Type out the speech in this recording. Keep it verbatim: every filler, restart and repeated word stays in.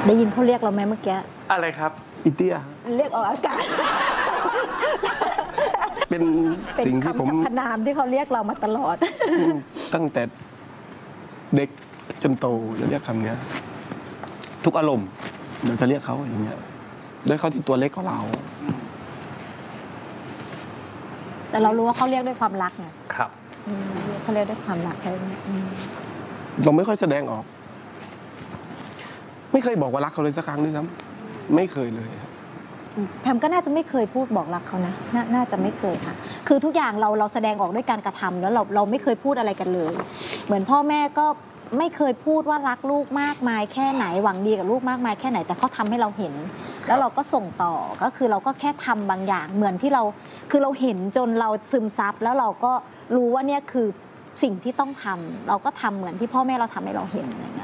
ได้ยินเขาเรียกเราไหมเมื่อกี้อะไรครับอีเตี้ยเรียกออกอากาศเป็นสิ่งที่ผมเป็นคำสรรพนามที่เขาเรียกเรามาตลอดตั้งแต่เด็กจนโตจะเรียกคำนี้ทุกอารมณ์เดี๋ยวจะเรียกเขาอย่างเงี้ยด้วยเขาที่ตัวเล็กกว่าเราแต่เรารู้ว่าเขาเรียกด้วยความรักไงครับเขาเรียกด้วยความรักเลยเราไม่ค่อยแสดงออกไม่เคยบอกว่ารักเขาเลยสักครั้งด้วยซ้ำไม่เคยเลยแพมก็น่าจะไม่เคยพูดบอกรักเขานะนน่าจะไม่เคยค่ะคือทุกอย่างเราเราแสดงออกด้วยการกระทำแล้วเราเราไม่เคยพูดอะไรกันเลยเหมือนพ่อแม่ก็ไม่เคยพูดว่ารักลูกมากมายแค่ไหนหวังดีกับลูกมากมายแค่ไหนแต่เขาทำให้เราเห็นแล้วเราก็ส่งต่อก็คือเราก็แค่ทำบางอย่างเหมือนที่เราคือเราเห็นจนเราซึมซับแล้วเราก็รู้ว่าเนี่ยคือสิ่งที่ต้องทำเราก็ทำเหมือนที่พ่อแม่เราทำให้เราเห็นอะไรเงี้ย